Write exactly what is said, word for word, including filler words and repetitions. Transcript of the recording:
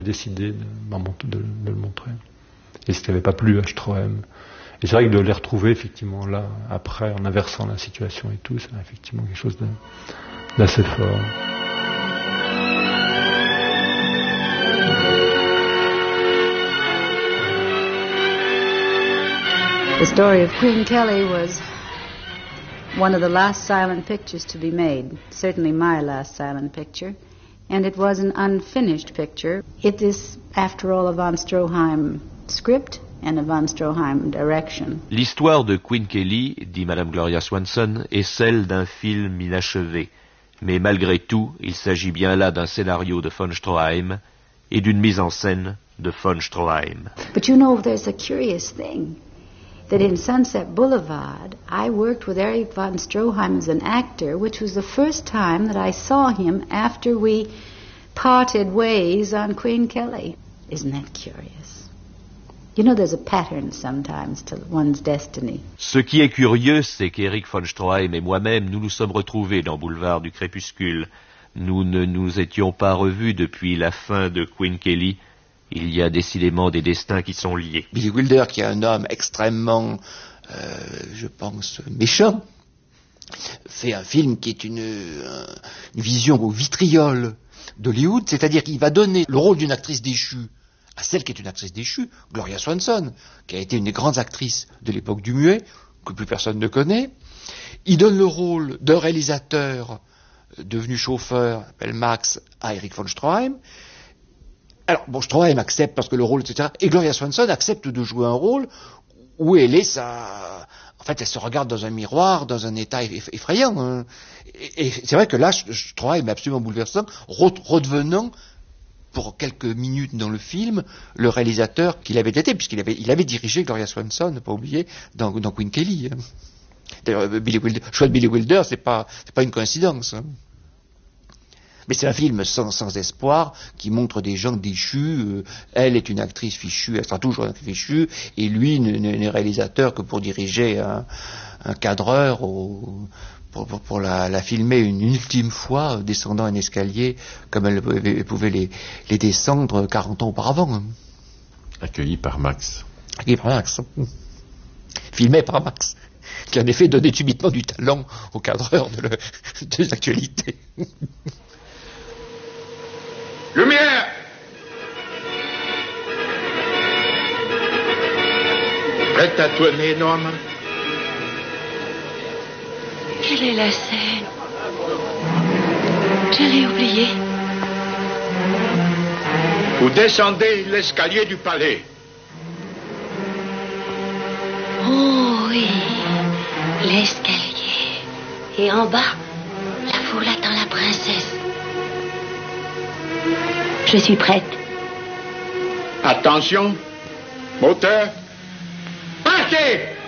J'ai décidé de, de, de le montrer. Et ce qui n'avait pas plu à Stroheim. Et c'est vrai que de les retrouver effectivement là, après, en inversant la situation et tout, c'est effectivement quelque chose de, d'assez fort. The story of Queen Kelly was one of the last silent pictures to be made, certainly my last silent picture, and it was an unfinished picture. It is, after all, a von Stroheim script and a von Stroheim direction. L'histoire de Queen Kelly, dit Madame Gloria Swanson, est celle d'un film inachevé. Mais malgré tout, il s'agit bien là d'un scénario de von Stroheim et d'une mise en scène de von Stroheim. But you know, there's a curious thing. That in Sunset Boulevard, I worked with Erich von Stroheim as an actor, which was the first time that I saw him after we parted ways on Queen Kelly. Isn't that curious? You know, there's a pattern sometimes to one's destiny. Ce qui est curieux, c'est qu'Erich von Stroheim et moi-même, nous nous sommes retrouvés dans Boulevard du Crépuscule. Nous ne nous étions pas revus depuis la fin de Queen Kelly. Il y a décidément des destins qui sont liés. Billy Wilder, qui est un homme extrêmement, euh, je pense, méchant, fait un film qui est une, une vision au vitriol d'Hollywood, c'est-à-dire qu'il va donner le rôle d'une actrice déchue à celle qui est une actrice déchue, Gloria Swanson, qui a été une des grandes actrices de l'époque du muet, que plus personne ne connaît. Il donne le rôle d'un réalisateur devenu chauffeur, s'appelle Max, à Erich von Stroheim. Alors, bon, Stroheim accepte parce que le rôle, et cetera. Et Gloria Swanson accepte de jouer un rôle où elle est sa... En fait, elle se regarde dans un miroir, dans un état effrayant. Hein. Et, et c'est vrai que là, Stroheim est absolument bouleversant, redevenant, pour quelques minutes dans le film, le réalisateur qu'il avait été, puisqu'il avait, il avait dirigé Gloria Swanson, ne pas oublier, dans, dans Queen Kelly. Hein. D'ailleurs, Billy Wilder, choix de Billy Wilder, c'est pas, c'est pas une coïncidence. Hein. Mais c'est un film sans, sans espoir, qui montre des gens déchus. Euh, elle est une actrice fichue, elle sera toujours une actrice fichue, et lui n'est réalisateur que pour diriger un, un cadreur, au, pour, pour, pour la, la filmer une ultime fois, descendant un escalier, comme elle pouvait, pouvait les, les descendre quarante ans auparavant. Hein. Accueilli par Max. Accueilli par Max. Filmé par Max, qui en effet donnait subitement du talent au cadreur de, le, de l'actualité. Lumière! Prête à tourner, Norman? Quelle est la scène? Je l'ai oubliée. Vous descendez l'escalier du palais. Oh oui, l'escalier. Et en bas, la foule attend la princesse. Je suis prête. Attention. Moteur. Partez!